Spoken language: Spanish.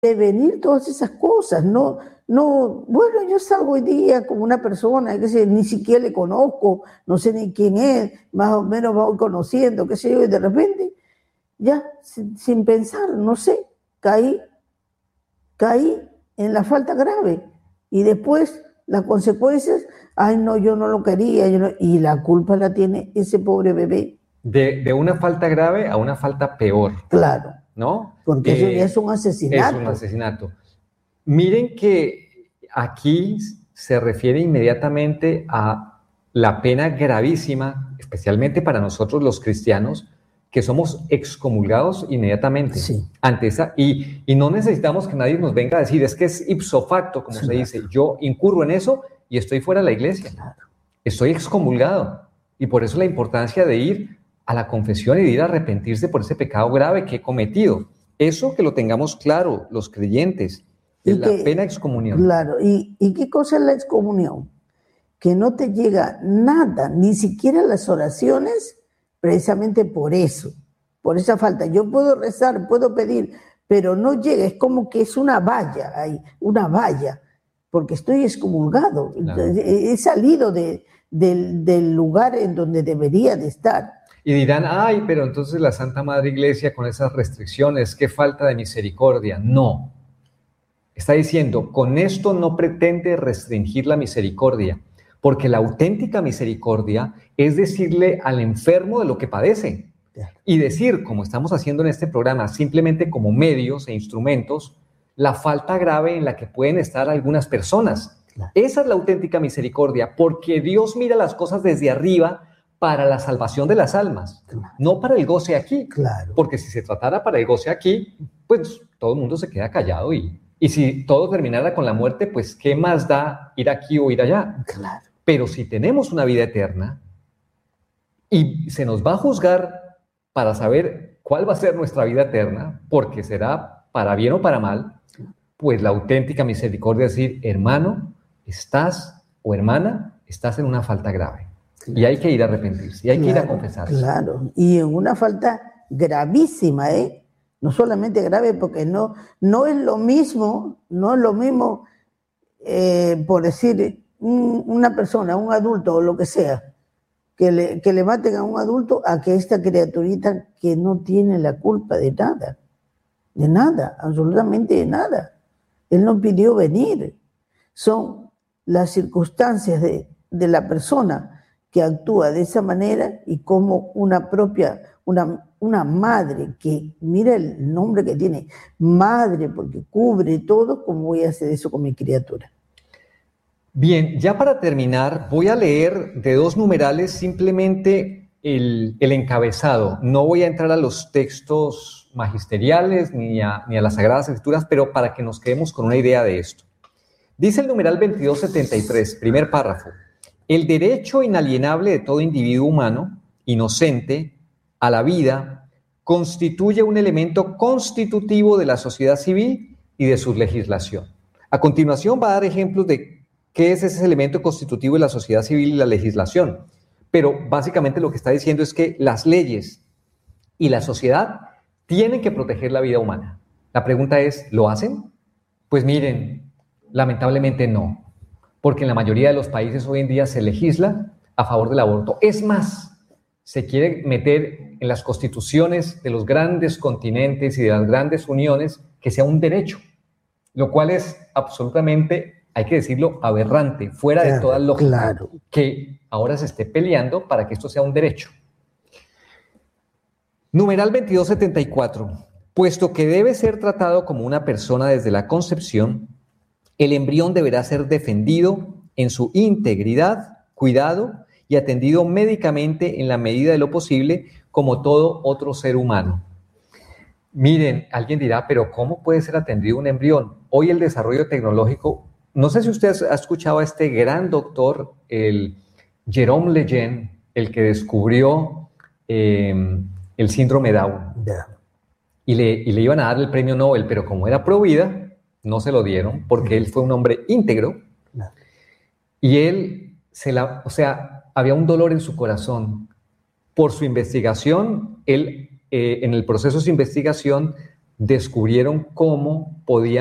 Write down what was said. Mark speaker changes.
Speaker 1: prevenir todas esas cosas. No, bueno, yo salgo hoy día con una persona que ni siquiera le conozco, no sé ni quién es, más o menos voy conociendo, qué sé yo, y de repente, ya, sin pensar, no sé, caí en la falta grave. Y después, las consecuencias, ay, no, yo no lo quería, y la culpa la tiene ese pobre bebé.
Speaker 2: De una falta grave a una falta peor.
Speaker 1: Claro.
Speaker 2: ¿No?
Speaker 1: Porque eso ya es un asesinato.
Speaker 2: Es un asesinato. Miren que aquí se refiere inmediatamente a la pena gravísima, especialmente para nosotros los cristianos, que somos excomulgados inmediatamente.
Speaker 1: Sí.
Speaker 2: Ante esa, y no necesitamos que nadie nos venga a decir, es que es ipso facto, como se dice, yo incurro en eso y estoy fuera de la iglesia.
Speaker 1: Claro.
Speaker 2: Estoy excomulgado. Y por eso la importancia de ir a la confesión y de ir a arrepentirse por ese pecado grave que he cometido. Eso que lo tengamos claro, los creyentes, es la pena excomunión.
Speaker 1: Claro, ¿y qué cosa es la excomunión? Que no te llega nada, ni siquiera las oraciones, precisamente por eso, por esa falta. Yo puedo rezar, puedo pedir, pero no llega, es como que es una valla ahí, una valla, porque estoy excomulgado, claro. He salido del lugar en donde debería de estar.
Speaker 2: Y dirán, ay, pero entonces la Santa Madre Iglesia con esas restricciones, qué falta de misericordia. No. Está diciendo, con esto no pretende restringir la misericordia, porque la auténtica misericordia es decirle al enfermo de lo que padece. Y decir, como estamos haciendo en este programa, simplemente como medios e instrumentos, la falta grave en la que pueden estar algunas personas. Claro. Esa es la auténtica misericordia, porque Dios mira las cosas desde arriba para la salvación de las almas, claro. No para el goce aquí.
Speaker 1: Claro.
Speaker 2: Porque si se tratara para el goce aquí, pues todo el mundo se queda callado y si todo terminara con la muerte, pues ¿qué más da ir aquí o ir allá?
Speaker 1: Claro.
Speaker 2: Pero si tenemos una vida eterna y se nos va a juzgar para saber cuál va a ser nuestra vida eterna, porque será para bien o para mal, pues la auténtica misericordia es decir, hermano, estás o hermana, estás en una falta grave. Claro. Y hay que ir a arrepentirse, y hay que ir a confesarse.
Speaker 1: Claro, y en una falta gravísima, ¿eh? No solamente grave, porque no es lo mismo, por decir, una persona, un adulto o lo que sea, que le maten a un adulto a que esta criaturita que no tiene la culpa de nada, absolutamente de nada. Él no pidió venir. Son las circunstancias de la persona que actúa de esa manera y como una madre que, mira el nombre que tiene, madre, porque cubre todo, ¿cómo voy a hacer eso con mi criatura?
Speaker 2: Bien, ya para terminar, voy a leer de 2 numerales simplemente el encabezado. No voy a entrar a los textos magisteriales ni a las Sagradas Escrituras, pero para que nos quedemos con una idea de esto. Dice el numeral 2273, primer párrafo. El derecho inalienable de todo individuo humano, inocente, a la vida, constituye un elemento constitutivo de la sociedad civil y de su legislación. A continuación va a dar ejemplos de qué es ese elemento constitutivo de la sociedad civil y la legislación. Pero básicamente lo que está diciendo es que las leyes y la sociedad tienen que proteger la vida humana. La pregunta es, ¿lo hacen? Pues miren, lamentablemente no. Porque en la mayoría de los países hoy en día se legisla a favor del aborto. Es más, se quiere meter en las constituciones de los grandes continentes y de las grandes uniones que sea un derecho, lo cual es absolutamente, hay que decirlo, aberrante, fuera de toda lógica,
Speaker 1: claro.
Speaker 2: Que ahora se esté peleando para que esto sea un derecho. Numeral 2274. Puesto que debe ser tratado como una persona desde la concepción, el embrión deberá ser defendido en su integridad, cuidado y atendido médicamente en la medida de lo posible como todo otro ser humano. Miren, alguien dirá, pero ¿cómo puede ser atendido un embrión? Hoy el desarrollo tecnológico, no sé si usted ha escuchado a este gran doctor, el Jerome Lejeune, el que descubrió el síndrome Down.
Speaker 1: Yeah.
Speaker 2: Y le iban a dar el premio Nobel, pero como era pro vida, no se lo dieron porque él fue un hombre íntegro y él había un dolor en su corazón. Por su investigación, él en el proceso de su investigación descubrieron cómo podían